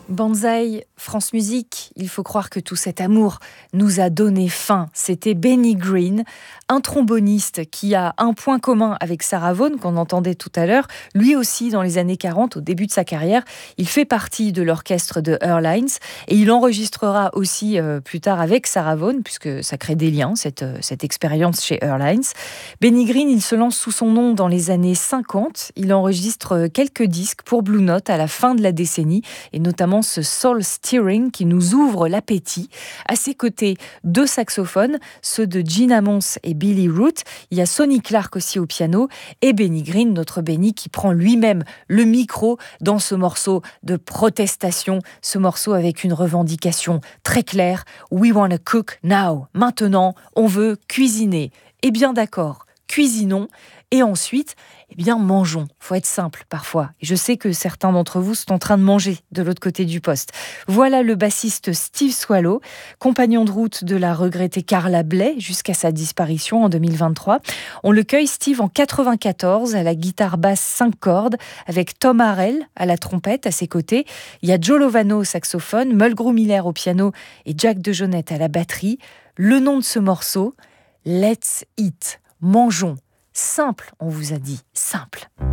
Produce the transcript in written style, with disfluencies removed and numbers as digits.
Banzai, France Musique, il faut croire que tout cet amour nous a donné faim. C'était Benny Green, un tromboniste qui a un point commun avec Sarah Vaughan, qu'on entendait tout à l'heure. Lui aussi, dans les années 40, au début de sa carrière, il fait partie de l'orchestre de Earlines et il enregistrera aussi plus tard avec Sarah Vaughan, puisque ça crée des liens, cette expérience chez Earlines. Benny Green, il se lance sous son nom dans les années 50. Il enregistre quelques disques pour Blue Note à la fin de la décennie, et notamment ce Soul Steering qui nous ouvre l'appétit. À ses côtés, deux saxophones, ceux de Gene Ammons et Billy Root. Il y a Sonny Clark aussi au piano et Benny Green, notre Benny, qui prend lui-même le micro dans ce morceau de protestation, ce morceau avec une revendication très claire. We wanna cook now. Maintenant, on veut cuisiner. Eh bien d'accord, cuisinons. Et ensuite, eh bien, mangeons. Faut être simple parfois. Et je sais que certains d'entre vous sont en train de manger de l'autre côté du poste. Voilà le bassiste Steve Swallow, compagnon de route de la regrettée Carla Bley jusqu'à sa disparition en 2023. On le cueille, Steve, en 94 à la guitare basse 5 cordes avec Tom Harrell à la trompette à ses côtés. Il y a Joe Lovano au saxophone, Mulgrew Miller au piano et Jack DeJohnette à la batterie. Le nom de ce morceau, Let's Eat. Mangeons. Simple, on vous a dit, simple.